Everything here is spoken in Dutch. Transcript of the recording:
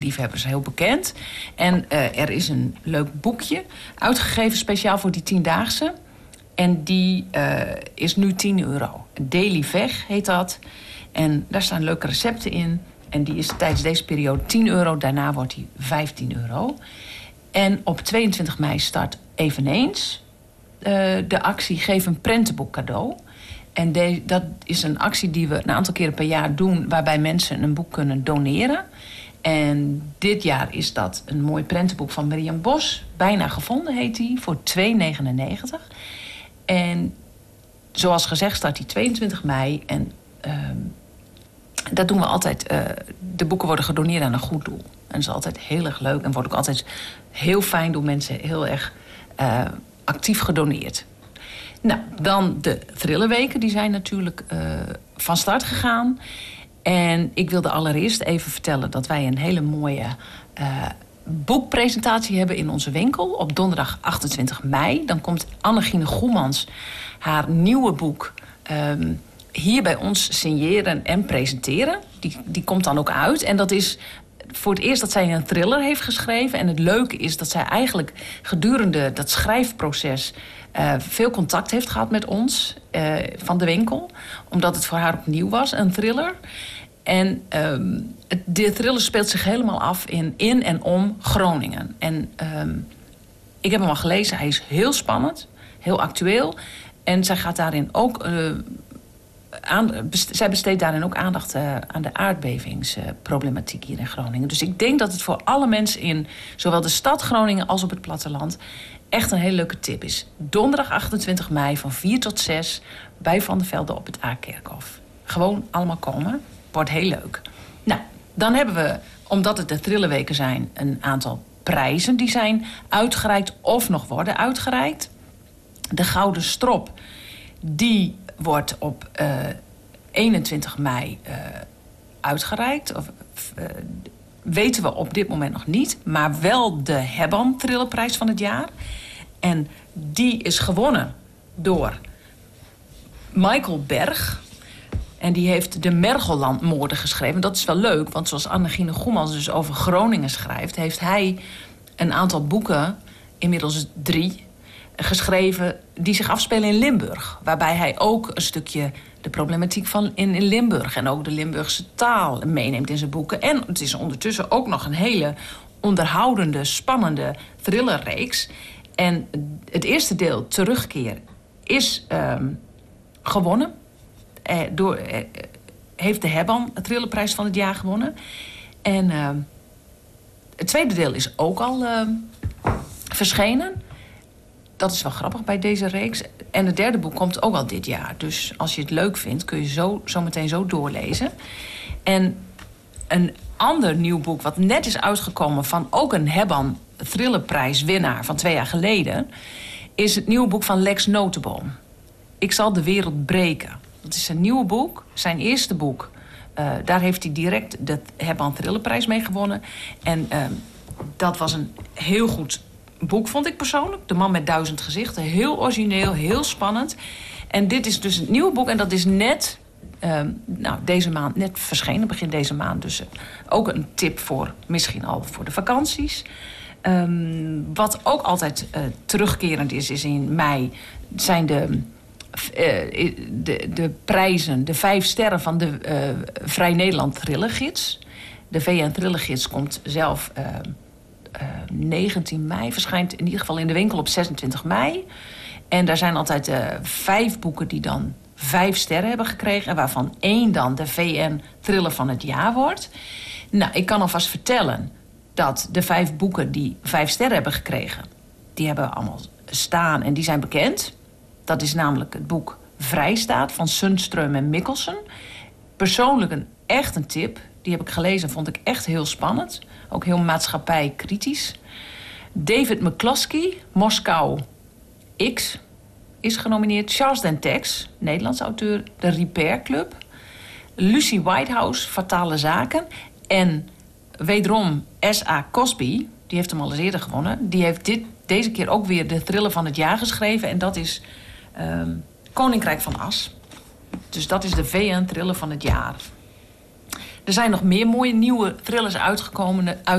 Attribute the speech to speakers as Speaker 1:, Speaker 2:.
Speaker 1: thriller-liefhebbers heel bekend. En er is een leuk boekje uitgegeven speciaal voor die 10-daagse. En die is nu €10. Daily Veg heet dat. En daar staan leuke recepten in. En die is tijdens deze periode €10. Daarna wordt die €15. En op 22 mei start eveneens de actie Geef een prentenboek cadeau. En dat is een actie die we een aantal keren per jaar doen, waarbij mensen een boek kunnen doneren. En dit jaar is dat een mooi prentenboek van Mirjam Bos. Bijna gevonden heet die, voor €2,99. En zoals gezegd start die 22 mei. En dat doen we altijd. De boeken worden gedoneerd aan een goed doel. En dat is altijd heel erg leuk. En wordt ook altijd heel fijn door mensen heel erg actief gedoneerd. Nou, dan de thrillerweken. Die zijn natuurlijk van start gegaan. En ik wilde allereerst even vertellen dat wij een hele mooie boekpresentatie hebben in onze winkel. Op donderdag 28 mei. Dan komt Annegien Goemans haar nieuwe boek hier bij ons signeren en presenteren. Die komt dan ook uit. En dat is voor het eerst dat zij een thriller heeft geschreven. En het leuke is dat zij eigenlijk gedurende dat schrijfproces veel contact heeft gehad met ons van de winkel. Omdat het voor haar opnieuw was, een thriller. En de thriller speelt zich helemaal af in en om Groningen. En ik heb hem al gelezen. Hij is heel spannend, heel actueel. En zij gaat daarin ook zij besteedt daarin ook aandacht aan de aardbevingsproblematiek hier in Groningen. Dus ik denk dat het voor alle mensen in zowel de stad Groningen als op het platteland echt een hele leuke tip is. Donderdag 28 mei van 4 tot 6 bij Van der Velde op het A-kerkhof. Gewoon allemaal komen. Wordt heel leuk. Nou, dan hebben we, omdat het de thrillerweken zijn, een aantal prijzen die zijn uitgereikt of nog worden uitgereikt. De Gouden Strop, die wordt op 21 mei uitgereikt. Weten we op dit moment nog niet. Maar wel de Hebban Thrillerprijs van het jaar. En die is gewonnen door Michael Berg. En die heeft de Mergellandmoorden geschreven. Dat is wel leuk, want zoals Annegien Goemans dus over Groningen schrijft, heeft hij een aantal boeken, inmiddels 3... geschreven die zich afspelen in Limburg. Waarbij hij ook een stukje de problematiek van in Limburg en ook de Limburgse taal meeneemt in zijn boeken. En het is ondertussen ook nog een hele onderhoudende, spannende thrillerreeks. En het eerste deel, Terugkeer, is gewonnen. Heeft de Hebban het thrillerprijs van het jaar gewonnen. En het tweede deel is ook al verschenen. Dat is wel grappig bij deze reeks. En het derde boek komt ook al dit jaar. Dus als je het leuk vindt, kun je zo meteen zo doorlezen. En een ander nieuw boek wat net is uitgekomen van ook een Hebban thrillerprijswinnaar van 2 jaar geleden, is het nieuwe boek van Lex Noteboom. Ik zal de wereld breken. Dat is zijn nieuwe boek, zijn eerste boek. Daar heeft hij direct de Hebban thrillerprijs mee gewonnen. En dat was een heel goed boek, vond ik persoonlijk. De man met 1000 gezichten. Heel origineel, heel spannend. En dit is dus het nieuwe boek. En dat is net deze maand net verschenen, begin deze maand. Dus ook een tip voor misschien al voor de vakanties. Wat ook altijd terugkerend is in mei, zijn de prijzen, de 5 sterren van de Vrij Nederland Thrillergids. De VN Thrillergids komt zelf 19 mei, verschijnt in ieder geval in de winkel op 26 mei. En daar zijn altijd 5 boeken die dan 5 sterren hebben gekregen. En waarvan 1 dan de VN Thriller van het jaar wordt. Nou, ik kan alvast vertellen dat de 5 boeken die 5 sterren hebben gekregen, die hebben allemaal staan en die zijn bekend. Dat is namelijk het boek Vrijstaat van Sundström en Mikkelsen. Persoonlijk echt een tip. Die heb ik gelezen, vond ik echt heel spannend. Ook heel maatschappijkritisch. David McCloskey, Moskou X, is genomineerd. Charles Dentex, Nederlands auteur, de Repair Club. Lucy Whitehouse, Fatale Zaken. En wederom S.A. Cosby, die heeft hem al eens eerder gewonnen. Die heeft deze keer ook weer de thriller van het jaar geschreven. En dat is Koninkrijk van As. Dus dat is de VN Thriller van het jaar. Er zijn nog meer mooie nieuwe thrillers uitgekomen